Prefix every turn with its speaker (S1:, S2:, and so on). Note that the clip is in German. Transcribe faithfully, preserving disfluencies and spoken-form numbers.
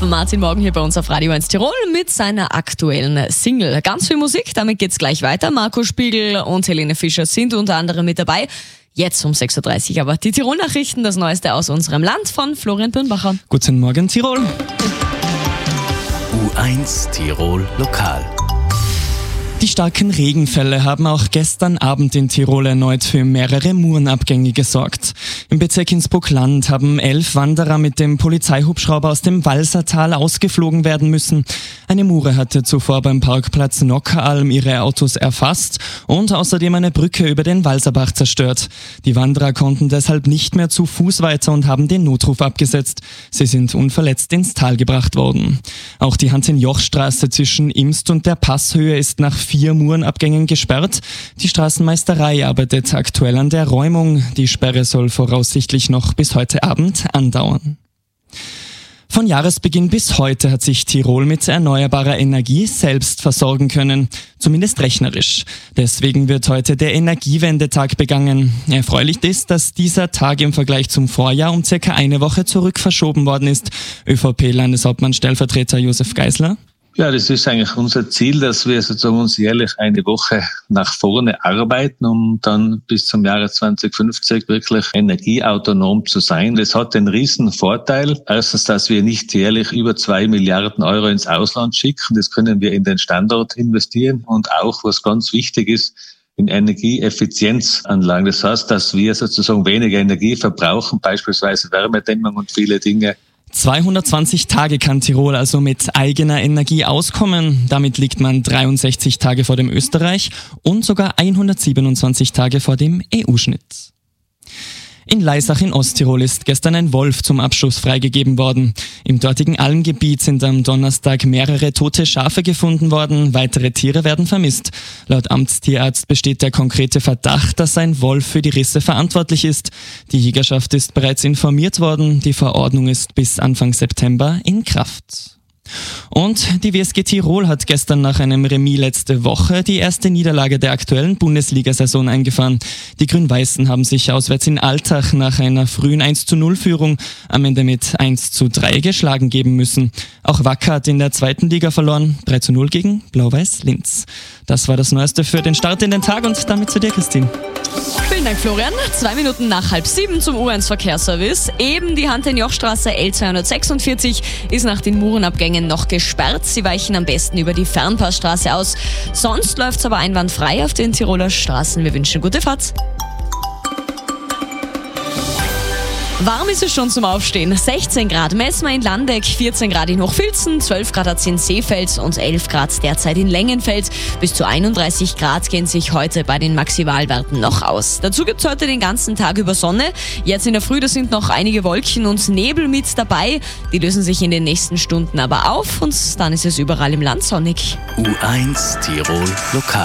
S1: Martin Morgen hier bei uns auf Radio eins Tirol mit seiner aktuellen Single. Ganz viel Musik, damit geht's gleich weiter. Marco Spiegel und Helene Fischer sind unter anderem mit dabei. Jetzt um sechs Uhr dreißig aber die Tirol-Nachrichten, das Neueste aus unserem Land von Florian Birnbacher.
S2: Guten Morgen Tirol.
S3: U eins Tirol Lokal.
S2: Die starken Regenfälle haben auch gestern Abend in Tirol erneut für mehrere Murenabgänge gesorgt. Im Bezirk Innsbruck-Land haben elf Wanderer mit dem Polizeihubschrauber aus dem Walsertal ausgeflogen werden müssen. Eine Mure hatte zuvor beim Parkplatz Nockeralm ihre Autos erfasst und außerdem eine Brücke über den Walserbach zerstört. Die Wanderer konnten deshalb nicht mehr zu Fuß weiter und haben den Notruf abgesetzt. Sie sind unverletzt ins Tal gebracht worden. Auch die Hans-in-Joch-Straße zwischen Imst und der Passhöhe ist nach vier Murenabgängen gesperrt. Die Straßenmeisterei arbeitet aktuell an der Räumung. Die Sperre soll voraussichtlich noch bis heute Abend andauern. Von Jahresbeginn bis heute hat sich Tirol mit erneuerbarer Energie selbst versorgen können, zumindest rechnerisch. Deswegen wird heute der Energiewendetag begangen. Erfreulich ist, dass dieser Tag im Vergleich zum Vorjahr um circa eine Woche zurück verschoben worden ist. ÖVP-Landeshauptmann-Stellvertreter Josef Geisler.
S4: Ja, das ist eigentlich unser Ziel, dass wir sozusagen uns jährlich eine Woche nach vorne arbeiten, um dann bis zum Jahre zwanzig fünfzig wirklich energieautonom zu sein. Das hat den riesen Vorteil. Erstens, dass wir nicht jährlich über zwei Milliarden Euro ins Ausland schicken. Das können wir in den Standort investieren. Und auch, was ganz wichtig ist, in Energieeffizienzanlagen. Das heißt, dass wir sozusagen weniger Energie verbrauchen, beispielsweise Wärmedämmung und viele Dinge.
S2: zweihundertzwanzig Tage kann Tirol also mit eigener Energie auskommen. Damit liegt man dreiundsechzig Tage vor dem Österreich und sogar hundertsiebenundzwanzig Tage vor dem E U-Schnitt. In Laisach in Osttirol ist gestern ein Wolf zum Abschuss freigegeben worden. Im dortigen Almgebiet sind am Donnerstag mehrere tote Schafe gefunden worden. Weitere Tiere werden vermisst. Laut Amtstierarzt besteht der konkrete Verdacht, dass ein Wolf für die Risse verantwortlich ist. Die Jägerschaft ist bereits informiert worden. Die Verordnung ist bis Anfang September in Kraft. Und die W S G Tirol hat gestern nach einem Remis letzte Woche die erste Niederlage der aktuellen Bundesliga-Saison eingefahren. Die Grün-Weißen haben sich auswärts in Altach nach einer frühen eins zu null Führung am Ende mit eins zu drei geschlagen geben müssen. Auch Wacker hat in der zweiten Liga verloren, drei zu null gegen Blau-Weiß Linz. Das war das Neueste für den Start in den Tag und damit zu dir, Christine.
S1: Vielen Dank, Florian. Zwei Minuten nach halb sieben zum U eins Verkehrsservice. Eben die Hand-in-Joch-Straße L zweihundertsechsundvierzig ist nach den Murenabgängen noch gesperrt. Sie weichen am besten über die Fernpassstraße aus. Sonst läuft's aber einwandfrei auf den Tiroler Straßen. Wir wünschen gute Fahrt. Warm ist es schon zum Aufstehen. sechzehn Grad messen wir in Landeck, vierzehn Grad in Hochfilzen, zwölf Grad hat es in Seefeld und elf Grad derzeit in Längenfeld. Bis zu einunddreißig Grad gehen sich heute bei den Maximalwerten noch aus. Dazu gibt es heute den ganzen Tag über Sonne. Jetzt in der Früh, da sind noch einige Wolken und Nebel mit dabei. Die lösen sich in den nächsten Stunden aber auf und dann ist es überall im Land sonnig.
S3: U eins Tirol Lokal.